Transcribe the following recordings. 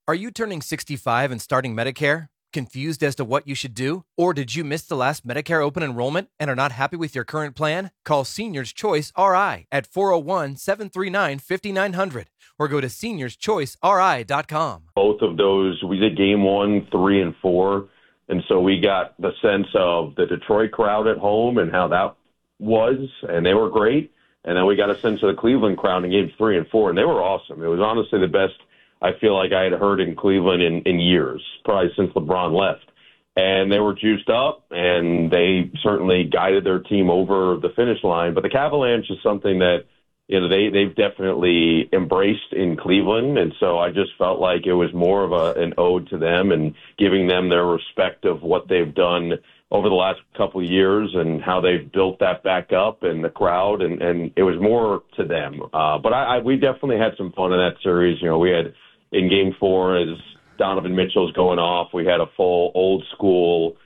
Are you turning 65 and starting Medicare? Confused as to what you should do? Or did you miss the last Medicare open enrollment and are not happy with your current plan? Call Seniors Choice RI at 401-739-5900 or go to seniorschoiceri.com. Both of those, we did game 1, 3, and 4. And so we got the sense of the Detroit crowd at home and how that was, and they were great. And then we got a sense of the Cleveland crowd in games 3 and 4, and they were awesome. It was honestly the best I feel like I had heard in Cleveland in years, probably since LeBron left. And they were juiced up, and they certainly guided their team over the finish line. But the Avalanche is something that, you know, they've definitely embraced in Cleveland, and so I just felt like it was more of an ode to them and giving them their respect of what they've done over the last couple of years and how they've built that back up and the crowd, and it was more to them. But we definitely had some fun in that series. You know, we had in Game 4 as Donovan Mitchell's going off, we had a full old school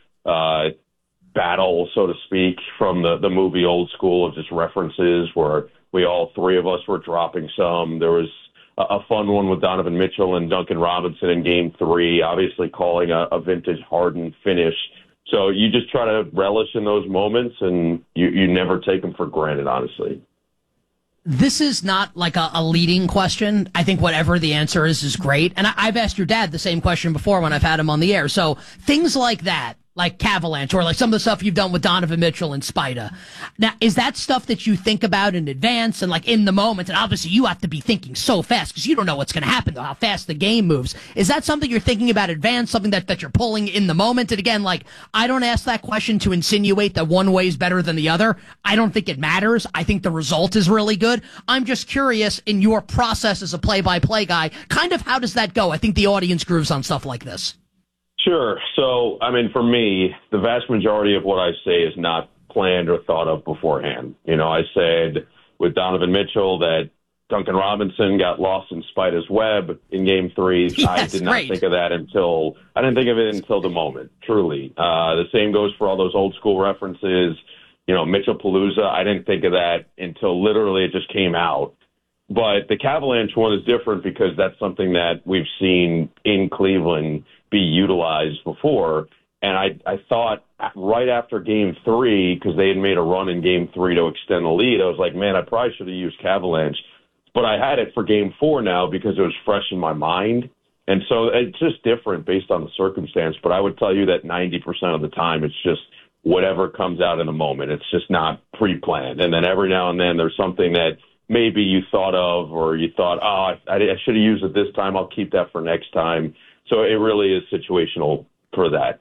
battle, so to speak, from the movie Old School of just references where we all three of us were dropping some. There was a fun one with Donovan Mitchell and Duncan Robinson in Game 3, obviously calling a vintage Harden finish. So you just try to relish in those moments, and you never take them for granted, honestly. This is not like a leading question. I think whatever the answer is great. And I've asked your dad the same question before when I've had him on the air. So things like that, like Avalanche, or like some of the stuff you've done with Donovan Mitchell and Spida. Now, is that stuff that you think about in advance and like in the moment? And obviously you have to be thinking so fast because you don't know what's going to happen, though, how fast the game moves. Is that something you're thinking about in advance, something that you're pulling in the moment? And again, like, I don't ask that question to insinuate that one way is better than the other. I don't think it matters. I think the result is really good. I'm just curious in your process as a play-by-play guy, kind of how does that go? I think the audience grooves on stuff like this. Sure. So, I mean, for me, the vast majority of what I say is not planned or thought of beforehand. You know, I said with Donovan Mitchell that Duncan Robinson got lost in Spider's web in Game 3. Yes, I did not think of that I didn't think of it until the moment, truly. The same goes for all those old school references. You know, Mitchell Palooza, I didn't think of that until literally it just came out. But the Avalanche one is different because that's something that we've seen in Cleveland be utilized before. And I thought right after Game 3, because they had made a run in Game 3 to extend the lead, I was like, man, I probably should have used Avalanche. But I had it for Game 4 now because it was fresh in my mind. And so it's just different based on the circumstance. But I would tell you that 90% of the time it's just whatever comes out in the moment. It's just not pre-planned. And then every now and then there's something that maybe you thought of or you thought, I should have used it this time. I'll keep that for next time. So it really is situational for that.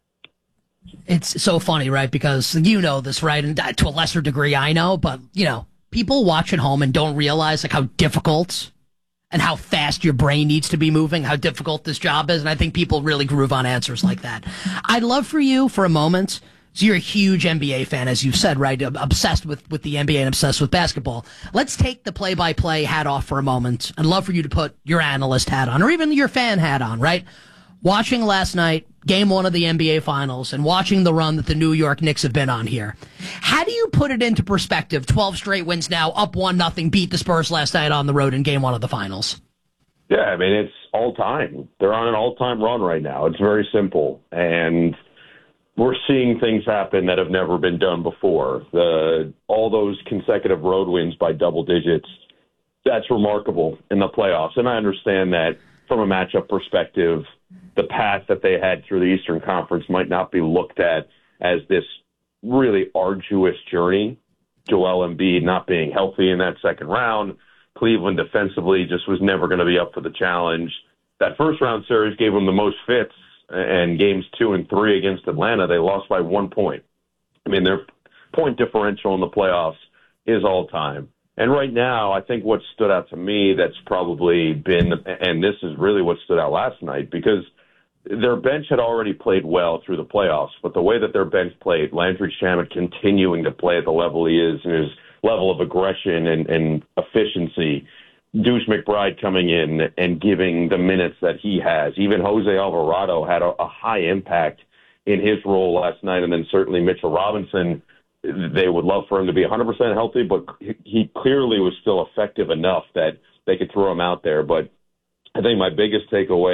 It's so funny, right? Because you know this, right? And to a lesser degree, I know. But, you know, people watch at home and don't realize like how difficult and how fast your brain needs to be moving, how difficult this job is. And I think people really groove on answers like that. I'd love for you for a moment. So you're a huge NBA fan, as you've said, right? Obsessed with the NBA and obsessed with basketball. Let's take the play-by-play hat off for a moment. I'd love for you to put your analyst hat on or even your fan hat on, right? Watching last night, Game 1 of the NBA Finals, and watching the run that the New York Knicks have been on here. How do you put it into perspective? 12 straight wins now, up 1-0, beat the Spurs last night on the road in Game 1 of the Finals. Yeah, I mean, it's all-time. They're on an all-time run right now. It's very simple. And we're seeing things happen that have never been done before. All those consecutive road wins by double digits, that's remarkable in the playoffs. And I understand that from a matchup perspective, the path that they had through the Eastern Conference might not be looked at as this really arduous journey. Joel Embiid not being healthy in that second round. Cleveland defensively just was never going to be up for the challenge. That first round series gave them the most fits. And games 2 and 3 against Atlanta, they lost by 1 point. I mean, their point differential in the playoffs is all time. And right now, I think what stood out to me that's probably been, and this is really what stood out last night, because their bench had already played well through the playoffs, but the way that their bench played, Landry Shamet continuing to play at the level he is and his level of aggression and efficiency, Deuce McBride coming in and giving the minutes that he has. Even Jose Alvarado had a high impact in his role last night, and then certainly Mitchell Robinson. They would love for him to be 100% healthy, but he clearly was still effective enough that they could throw him out there. But I think my biggest takeaway